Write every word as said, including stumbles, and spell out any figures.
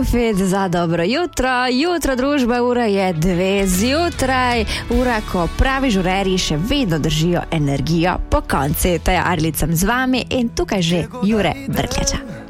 Spet za dobro jutro, jutro družba, ura je dve zjutraj, ura, ko pravi žureri še vedno držijo energijo po konci. To je Arlica z vami in tukaj že Jure Brkljača.